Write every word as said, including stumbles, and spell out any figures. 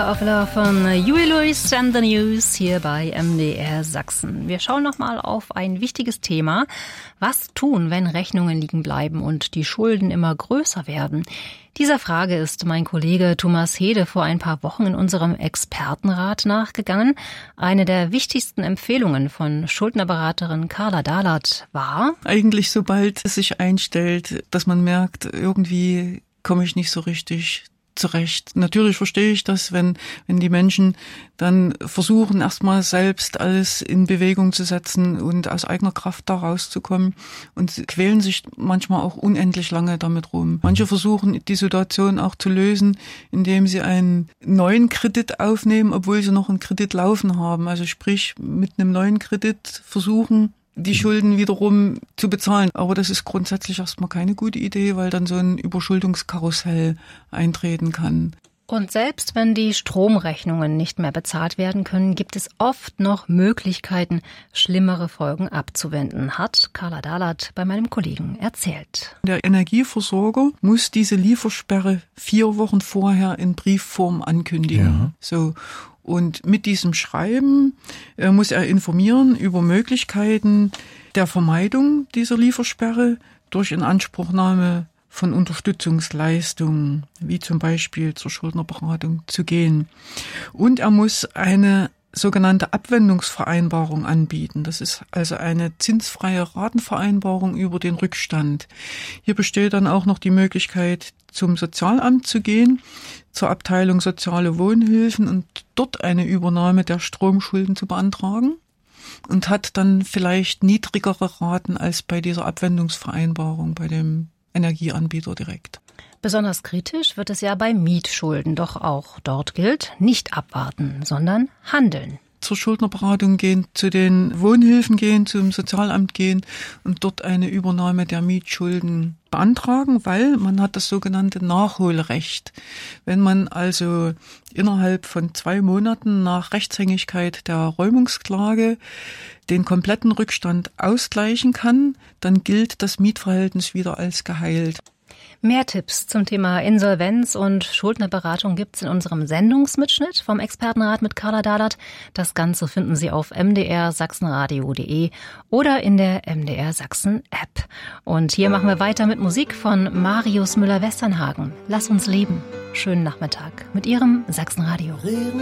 Power of Love von Huey Lewis and the News hier bei M D R Sachsen. Wir schauen nochmal auf ein wichtiges Thema. Was tun, wenn Rechnungen liegen bleiben und die Schulden immer größer werden? Dieser Frage ist mein Kollege Thomas Hede vor ein paar Wochen in unserem Expertenrat nachgegangen. Eine der wichtigsten Empfehlungen von Schuldnerberaterin Carla Dahlert war: Eigentlich, sobald es sich einstellt, dass man merkt, irgendwie komme ich nicht so richtig zurecht. Natürlich verstehe ich das, wenn wenn die Menschen dann versuchen, erstmal selbst alles in Bewegung zu setzen und aus eigener Kraft da rauszukommen und quälen sich manchmal auch unendlich lange damit rum. Manche versuchen, die Situation auch zu lösen, indem sie einen neuen Kredit aufnehmen, obwohl sie noch einen Kredit laufen haben. Also sprich, mit einem neuen Kredit versuchen, die Schulden wiederum zu bezahlen. Aber das ist grundsätzlich erstmal keine gute Idee, weil dann so ein Überschuldungskarussell eintreten kann. Und selbst wenn die Stromrechnungen nicht mehr bezahlt werden können, gibt es oft noch Möglichkeiten, schlimmere Folgen abzuwenden, hat Carla Dahlert bei meinem Kollegen erzählt. Der Energieversorger muss diese Liefersperre vier Wochen vorher in Briefform ankündigen. Ja. So. Und mit diesem Schreiben äh, muss er informieren über Möglichkeiten der Vermeidung dieser Liefersperre durch Inanspruchnahme von Unterstützungsleistungen, wie zum Beispiel zur Schuldnerberatung, zu gehen. Und er muss eine sogenannte Abwendungsvereinbarung anbieten. Das ist also eine zinsfreie Ratenvereinbarung über den Rückstand. Hier besteht dann auch noch die Möglichkeit, zum Sozialamt zu gehen, zur Abteilung Soziale Wohnhilfen und dort eine Übernahme der Stromschulden zu beantragen und hat dann vielleicht niedrigere Raten als bei dieser Abwendungsvereinbarung bei dem Energieanbieter direkt. Besonders kritisch wird es ja bei Mietschulden, doch auch dort gilt: nicht abwarten, sondern handeln. Zur Schuldnerberatung gehen, zu den Wohnhilfen gehen, zum Sozialamt gehen und dort eine Übernahme der Mietschulden beantragen, weil man hat das sogenannte Nachholrecht. Wenn man also innerhalb von zwei Monaten nach Rechtshängigkeit der Räumungsklage den kompletten Rückstand ausgleichen kann, dann gilt das Mietverhältnis wieder als geheilt. Mehr Tipps zum Thema Insolvenz und Schuldnerberatung gibt's in unserem Sendungsmitschnitt vom Expertenrat mit Carla Dahlert. Das Ganze finden Sie auf m d r sachsenradio punkt d e oder in der M D R Sachsen App. Und hier machen wir weiter mit Musik von Marius Müller-Westernhagen. Lass uns leben. Schönen Nachmittag mit Ihrem Sachsenradio.